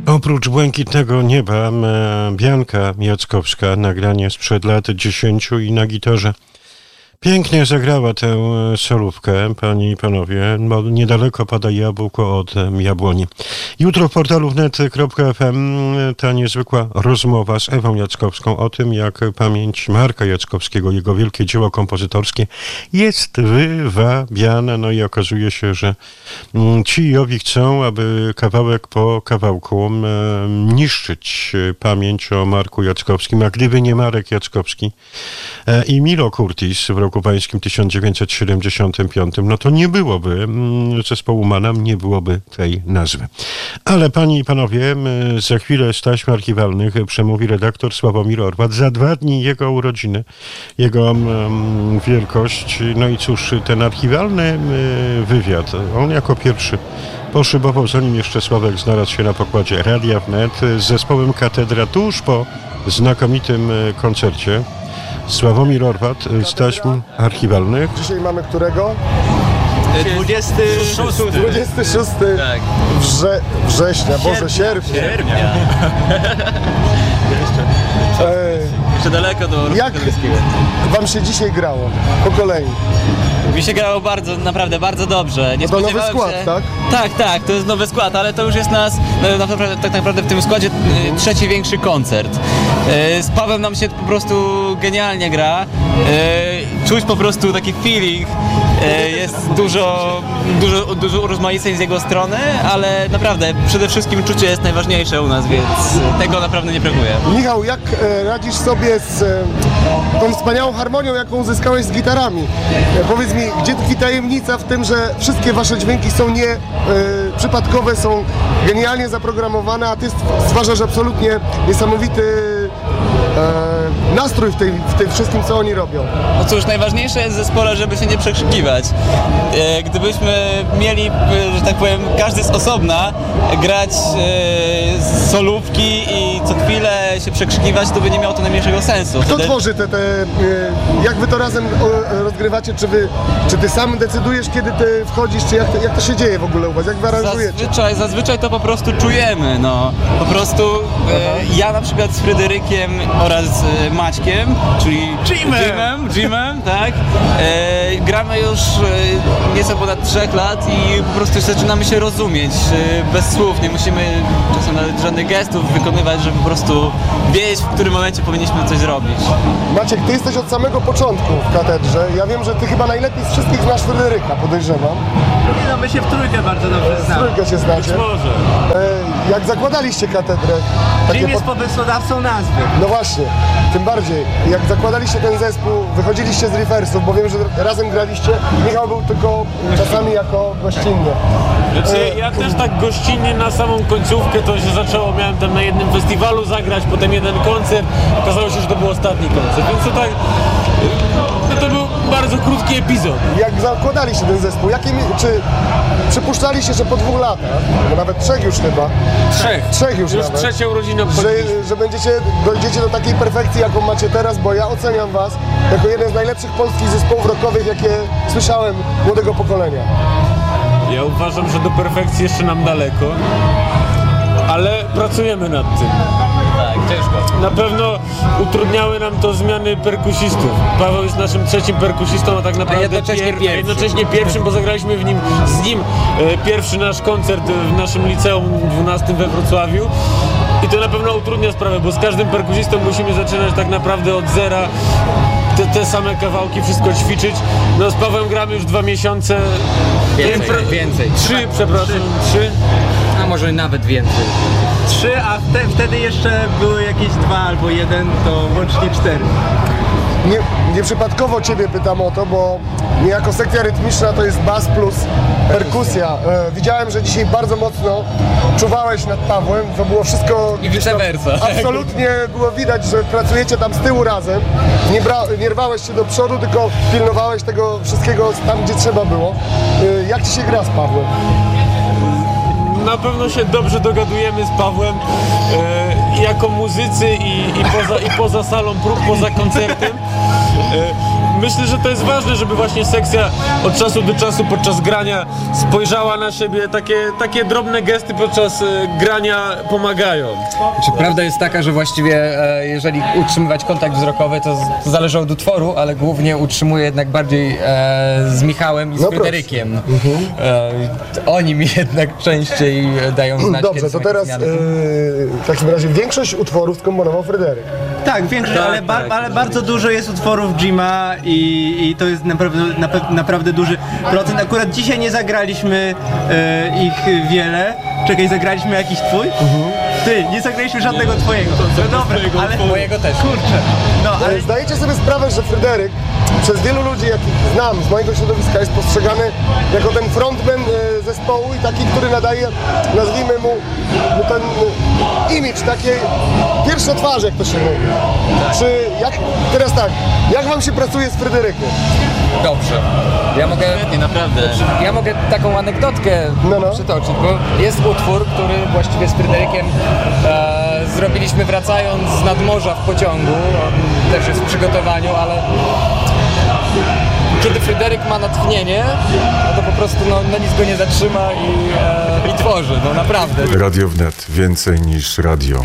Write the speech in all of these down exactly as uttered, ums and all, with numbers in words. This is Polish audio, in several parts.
Oprócz Błękitnego Nieba e, Bianka Jackowska, nagranie sprzed lat dziesięciu i na gitarze. Pięknie zagrała tę solówkę, panie i panowie, bo niedaleko pada jabłko od jabłoni. Jutro w portalu wnet kropka f m ta niezwykła rozmowa z Ewą Jackowską o tym, jak pamięć Marka Jackowskiego, jego wielkie dzieło kompozytorskie jest wywabiane. No i okazuje się, że ci i owi chcą, aby kawałek po kawałku niszczyć pamięć o Marku Jackowskim, a gdyby nie Marek Jackowski i Milo Curtis w roku pańskim tysiąc dziewięćset siedemdziesiątym piątym, no to nie byłoby zespołu Manam, nie byłoby tej nazwy. Ale panie i panowie, za chwilę z taśm archiwalnych przemówi redaktor Sławomir Orbat. Za dwa dni jego urodziny, jego um, wielkość. No i cóż, ten archiwalny wywiad, on jako pierwszy poszybował, zanim jeszcze Sławek znalazł się na pokładzie Radia Wnet, z zespołem Katedra tuż po znakomitym koncercie. Sławomir Orbat z taśm archiwalnych. Dzisiaj mamy którego? dwudziesty szósty. dwudziestego szóstego Tak. Wrze września, Boże, sierpnia. Sierpnia. Ej, Jeszcze daleko do jak Katedryckiego. wam się dzisiaj grało? Po kolei. Mi się grało bardzo, naprawdę bardzo dobrze. Nie To nowy spodziewałem skład, się... tak? Tak, tak, to jest nowy skład, ale to już jest nas, no, naprawdę, tak naprawdę w tym składzie y, trzeci większy koncert. Y, z Pawłem nam się po prostu genialnie gra. Y, czuć po prostu taki feeling. Y, jest dużo, dużo, dużo urozmaiceń z jego strony, ale naprawdę przede wszystkim czucie jest najważniejsze u nas, więc tego naprawdę nie brakuje. Michał, jak e, radzisz sobie z e, tą wspaniałą harmonią, jaką uzyskałeś z gitarami? E, powiedz mi, gdzie tkwi tajemnica w tym, że wszystkie wasze dźwięki są nie e, przypadkowe, są genialnie zaprogramowane, a ty stwarzasz absolutnie niesamowity e, nastrój w, tej, w tym wszystkim, co oni robią. No cóż, najważniejsze jest w zespole, żeby się nie przekrzykiwać. E, Gdybyśmy mieli, że tak powiem, każdy z osobna grać e, solówki i co chwilę się przekrzykiwać, to by nie miało to najmniejszego sensu. Kto Wtedy... tworzy te, te e, jak wy to razem o, rozgrywacie, czy wy, czy ty sam decydujesz, kiedy ty wchodzisz, czy jak to, jak to się dzieje w ogóle u was, jak wy aranżujecie? Zazwyczaj, zazwyczaj to po prostu czujemy, no. Po prostu e, ja na przykład z Fryderykiem oraz e, Maćkiem, czyli Jimem. Jimem, Jimem tak, e, gramy już e, nieco ponad trzech lat i po prostu zaczynamy się rozumieć e, bez słów, nie musimy czasem nawet żadnych gestów wykonywać, żeby po prostu wiedzieć, w którym momencie powinniśmy coś zrobić. Maciek, ty jesteś od samego początku w katedrze. Ja wiem, że ty chyba najlepiej z wszystkich znasz Fryderyka, podejrzewam. No my się w trójkę bardzo dobrze W znamy. trójkę się znacie. Może. E, jak zakładaliście katedrę? takie Jim jest pod- pomysłodawcą nazwy. No właśnie, tym bardziej. Jak zakładaliście ten zespół, wychodziliście z reversów, bo wiem, że razem graliście. Michał był tylko czasami jako gościnny. Znaczy, E, ja też tak gościnnie na samą końcówkę to się zaczęło, miałem tam na jednym festiwalu zagrać, potem jeden koncert, okazało się, że to był ostatni koncert, więc to tak, no to był bardzo krótki epizod. Jak zakładaliście ten zespół, jakie, mi- czy przypuszczaliście, że po dwóch latach, bo nawet trzech już chyba, Trzech. trzech już, Już nawet, trzecią rodzinę że, obchodziliśmy. że będziecie, dojdziecie do takiej perfekcji, jaką macie teraz, bo ja oceniam was jako jeden z najlepszych polskich zespołów rockowych, jakie słyszałem młodego pokolenia. Ja uważam, że do perfekcji jeszcze nam daleko, ale pracujemy nad tym. Tak, ciężko. Na pewno utrudniały nam to zmiany perkusistów. Paweł jest naszym trzecim perkusistą, a tak naprawdę jednocześnie pier- pierwszym. a jednocześnie pierwszym, bo zagraliśmy w nim, z nim e, pierwszy nasz koncert w naszym liceum dwunastym we Wrocławiu. I to na pewno utrudnia sprawę, bo z każdym perkusistą musimy zaczynać tak naprawdę od zera. Te, te same kawałki, wszystko ćwiczyć. No z Pawłem gramy już dwa miesiące. Więcej, Impro- więcej. Trzy, przepraszam, trzy. A może nawet więcej. Trzy, a wte, wtedy jeszcze były jakieś dwa albo jeden, to łącznie cztery. Nie, nieprzypadkowo ciebie pytam o to, bo niejako sekcja rytmiczna to jest bas plus perkusja. E, widziałem, że dzisiaj bardzo mocno czuwałeś nad Pawłem, to było wszystko... I vice versa. Absolutnie było widać, że pracujecie tam z tyłu razem. Nie, bra- nie rwałeś się do przodu, tylko pilnowałeś tego wszystkiego tam, gdzie trzeba było. E, jak ci się gra z Pawłem? Na pewno się dobrze dogadujemy z Pawłem e, jako muzycy i, i, poza, i poza salą prób, poza koncertem. E, myślę, że to jest ważne, żeby właśnie sekcja od czasu do czasu podczas grania spojrzała na siebie. Takie, takie drobne gesty podczas e, grania pomagają. Czy prawda jest taka, że właściwie e, jeżeli utrzymywać kontakt wzrokowy, to, z, to zależy od utworu, ale głównie utrzymuję jednak bardziej e, z Michałem i z No Fryderykiem. E, oni mi jednak częściej dają znać, Dobrze, kiedy to są teraz jakieś yy, zmiany. w takim razie większość utworów skomponował Fryderyk. Tak, większość, ale, bar, ale bardzo dużo jest utworów Jima i, i to jest naprawdę, nape- naprawdę duży procent. Akurat dzisiaj nie zagraliśmy e, ich wiele. Czekaj, zagraliśmy jakiś twój? Ty, nie zagraliśmy żadnego twojego. No dobra, ale Mojego też. kurczę. No, ale Ale zdajecie sobie sprawę, że Fryderyk przez wielu ludzi, jakich znam z mojego środowiska, jest postrzegany jako ten frontman e, zespołu i taki, który nadaje, nazwijmy mu, mu ten e, imidż takiej pierwszej twarzy, jak to się mówi. Czy jak, teraz tak, jak wam się pracuje z Fryderykiem? Dobrze. Ja mogę, Nie, naprawdę. ja mogę taką anegdotkę No, no. przytoczyć, bo jest utwór, który właściwie z Fryderykiem e, zrobiliśmy wracając z nadmorza w pociągu. On też jest w przygotowaniu, ale kiedy Fryderyk ma natchnienie, no to po prostu no, no nic go nie zatrzyma i, e, i tworzy, no naprawdę. Radio Wnet. Więcej niż radio.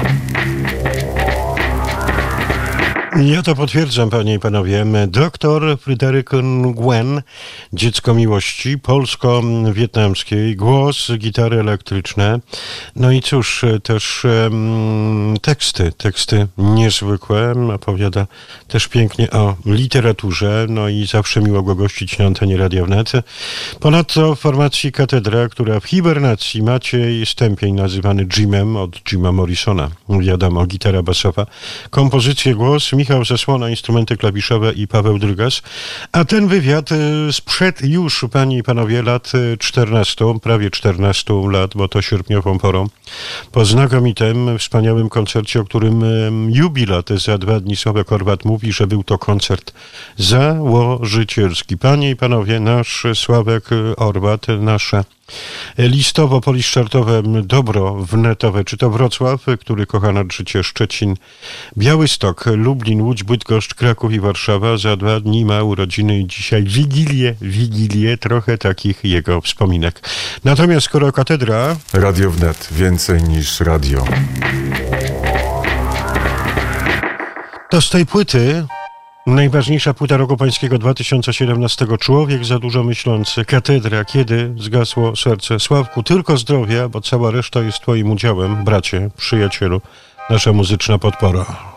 Ja to potwierdzam, panie i panowie. Doktor Fryderyk Nguyen, dziecko miłości, polsko-wietnamskiej, głos, gitary elektryczne. No i cóż, też um, teksty, teksty niezwykłe. Opowiada też pięknie o literaturze, no i zawsze miło go gościć na antenie Radia Wnet. Ponadto w formacji Katedra, która w hibernacji, Maciej Stępień, nazywany Jimem, od Jima Morrisona, wiadomo, gitara basowa, kompozycje, głos, Michał Zasłona, instrumenty klawiszowe i Paweł Drygas. A ten wywiad y, sprzed już, panie i panowie, lat czternastu, prawie czternastu lat, bo to sierpniową porą, po znakomitym, wspaniałym koncercie, o którym y, jubilat za dwa dni Sławek Horvat mówi, że był to koncert założycielski. Panie i panowie, nasz Sławek Horvat, nasze listowo-poliszczartowe dobro wnetowe, czy to Wrocław, który kocha nad życie, Szczecin, Białystok, Lublin, Łódź, Bydgoszcz, Kraków i Warszawa. Za dwa dni ma urodziny i dzisiaj wigilię, wigilię, trochę takich jego wspominek. Natomiast skoro Katedra... Radio Wnet. Więcej niż radio. To z tej płyty najważniejsza płyta roku pańskiego dwa tysiące siedemnastego. Człowiek za dużo myślący. Katedra. Kiedy zgasło serce. Sławku, tylko zdrowia, bo cała reszta jest twoim udziałem, bracie, przyjacielu, nasza muzyczna podpora.